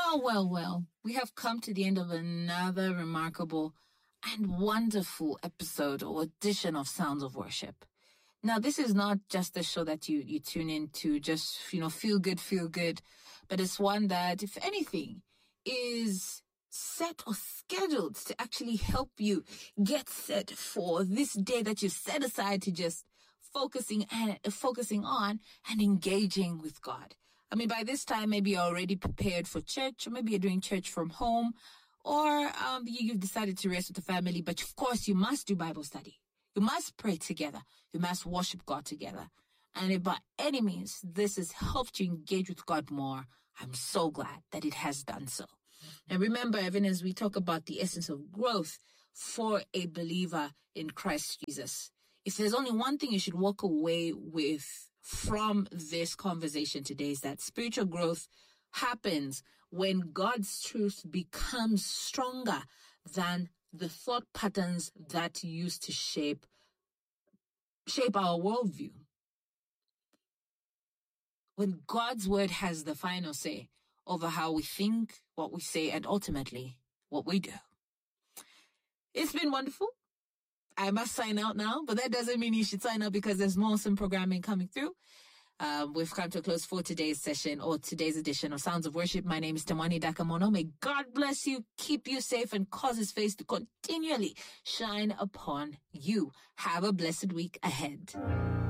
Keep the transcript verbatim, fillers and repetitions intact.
Well, well, well, we have come to the end of another remarkable and wonderful episode or edition of Sounds of Worship. Now, this is not just a show that you, you tune in to just, you know, feel good, feel good, but it's one that, if anything, is set or scheduled to actually help you get set for this day that you set aside to just focusing and focusing on and engaging with God. I mean, by this time, maybe you're already prepared for church, or maybe you're doing church from home, or um, you, you've decided to rest with the family. But of course, you must do Bible study. You must pray together. You must worship God together. And if by any means this has helped you engage with God more, I'm so glad that it has done so. And remember, even as we talk about the essence of growth for a believer in Christ Jesus, if there's only one thing you should walk away with from this conversation today, is that spiritual growth happens when God's truth becomes stronger than the thought patterns that used to shape shape our worldview. When God's word has the final say over how we think, what we say, and ultimately what we do. It's been wonderful. I must sign out now, but that doesn't mean you should sign out, because there's more awesome programming coming through. Um, we've come to a close for today's session or today's edition of Sounds of Worship. My name is Tamani Dakamono. May God bless you, keep you safe, and cause his face to continually shine upon you. Have a blessed week ahead.